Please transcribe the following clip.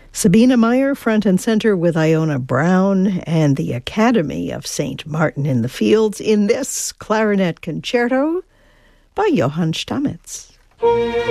Sabina Meyer front and center with Iona Brown and the Academy of St. Martin in the Fields in this clarinet concerto by Johann Stamitz.